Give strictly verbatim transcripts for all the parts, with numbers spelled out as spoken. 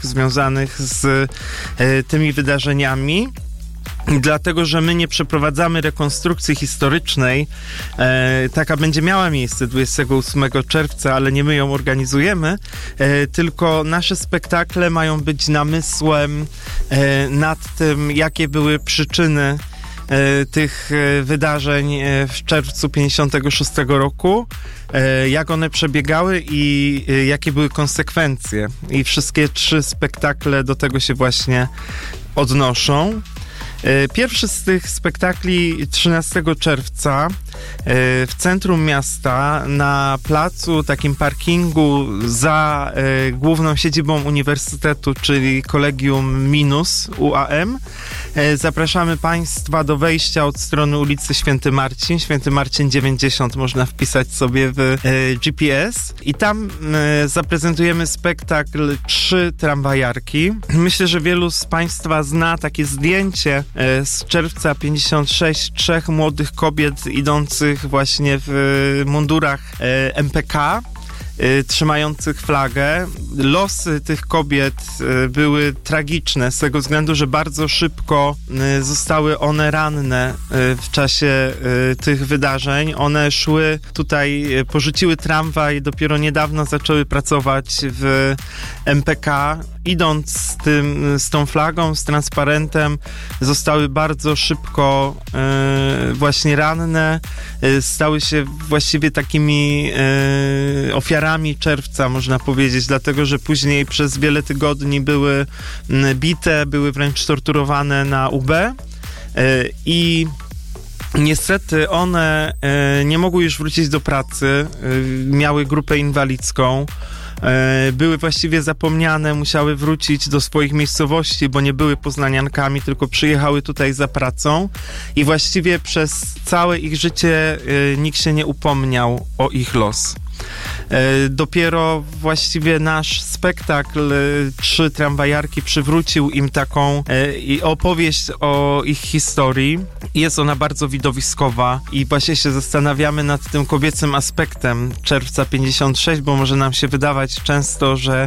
związanych z e, tymi wydarzeniami. Dlatego, że my nie przeprowadzamy rekonstrukcji historycznej, e, taka będzie miała miejsce dwudziestego ósmego czerwca, ale nie my ją organizujemy, e, tylko nasze spektakle mają być namysłem e, nad tym, jakie były przyczyny e, tych e, wydarzeń e, w czerwcu pięćdziesiątego szóstego roku, e, jak one przebiegały i e, jakie były konsekwencje. I wszystkie trzy spektakle do tego się właśnie odnoszą. Pierwszy z tych spektakli trzynastego czerwca w centrum miasta, na placu, takim parkingu za główną siedzibą uniwersytetu, czyli Kolegium Minus U A M. Zapraszamy Państwa do wejścia od strony ulicy Święty Marcin, Święty Marcin dziewięćdziesiąt, można wpisać sobie w G P S. I tam zaprezentujemy spektakl Trzy tramwajarki. Myślę, że wielu z Państwa zna takie zdjęcie z czerwca pięćdziesiąt sześć, trzech młodych kobiet idących właśnie w mundurach M P K, trzymających flagę. Losy tych kobiet były tragiczne z tego względu, że bardzo szybko zostały one ranne w czasie tych wydarzeń. One szły tutaj, porzuciły tramwaj, dopiero niedawno zaczęły pracować w M P K. Idąc z, tym, z tą flagą, z transparentem, zostały bardzo szybko e, właśnie ranne, e, stały się właściwie takimi e, ofiarami czerwca, można powiedzieć, dlatego, że później przez wiele tygodni były m, bite, były wręcz torturowane na U B e, i niestety one e, nie mogły już wrócić do pracy, e, miały grupę inwalidzką. Były właściwie zapomniane, musiały wrócić do swoich miejscowości, bo nie były poznaniankami, tylko przyjechały tutaj za pracą i właściwie przez całe ich życie nikt się nie upomniał o ich los. Dopiero właściwie nasz spektakl Trzy tramwajarki przywrócił im taką i opowieść o ich historii. Jest ona bardzo widowiskowa i właśnie się zastanawiamy nad tym kobiecym aspektem czerwca pięćdziesiąt sześć, bo może nam się wydawać często, że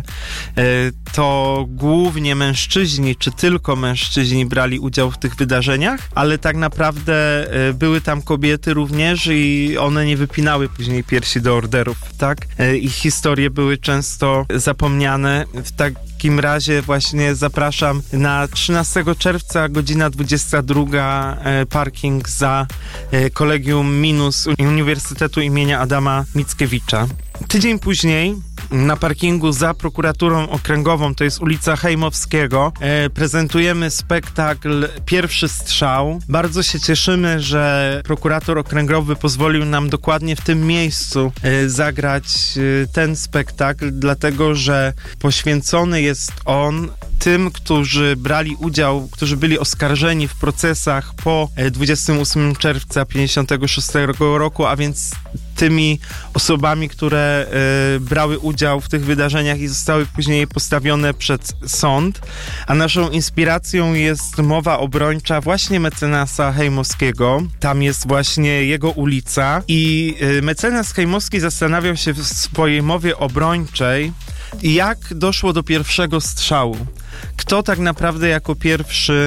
to głównie mężczyźni, czy tylko mężczyźni brali udział w tych wydarzeniach, ale tak naprawdę były tam kobiety również i one nie wypinały później piersi do orderów, tak? Ich historie były często zapomniane. W takim razie właśnie zapraszam na trzynastego czerwca, godzina dwudziesta druga, parking za Kolegium Minus Uniwersytetu imienia Adama Mickiewicza. Tydzień później na parkingu za prokuraturą okręgową, to jest ulica Hejmowskiego, e, prezentujemy spektakl Pierwszy strzał. Bardzo się cieszymy, że prokurator okręgowy pozwolił nam dokładnie w tym miejscu e, zagrać e, ten spektakl, dlatego że poświęcony jest on tym, którzy brali udział, którzy byli oskarżeni w procesach po dwudziestego ósmego czerwca pięćdziesiątego szóstego roku, a więc tymi osobami, które y, brały udział w tych wydarzeniach i zostały później postawione przed sąd. A naszą inspiracją jest mowa obrończa właśnie mecenasa Hejmowskiego. Tam jest właśnie jego ulica i y, mecenas Hejmowski zastanawiał się w swojej mowie obrończej, jak doszło do pierwszego strzału. Kto tak naprawdę jako pierwszy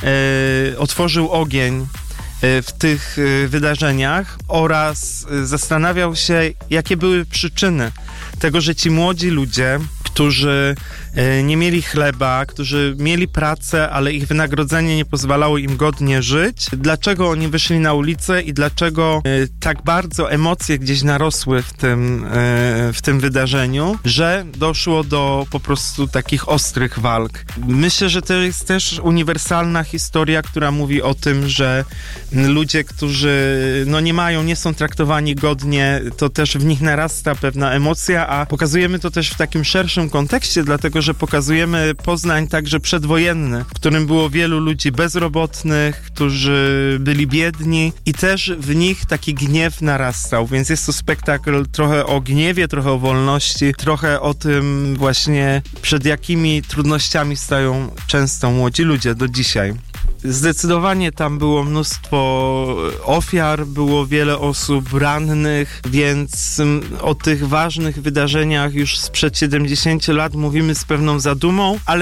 y, otworzył ogień w tych wydarzeniach oraz zastanawiał się, jakie były przyczyny tego, że ci młodzi ludzie, którzy nie mieli chleba, którzy mieli pracę, ale ich wynagrodzenie nie pozwalało im godnie żyć, dlaczego oni wyszli na ulicę i dlaczego tak bardzo emocje gdzieś narosły w tym, w tym wydarzeniu, że doszło do po prostu takich ostrych walk. Myślę, że to jest też uniwersalna historia, która mówi o tym, że ludzie, którzy no nie mają, nie są traktowani godnie, to też w nich narasta pewna emocja, a pokazujemy to też w takim szerszym kontekście, dlatego że pokazujemy Poznań także przedwojenny, w którym było wielu ludzi bezrobotnych, którzy byli biedni i też w nich taki gniew narastał, więc jest to spektakl trochę o gniewie, trochę o wolności, trochę o tym właśnie, przed jakimi trudnościami stają często młodzi ludzie do dzisiaj. Zdecydowanie tam było mnóstwo ofiar, było wiele osób rannych, więc o tych ważnych wydarzeniach już sprzed siedemdziesięciu lat mówimy z pewną zadumą, ale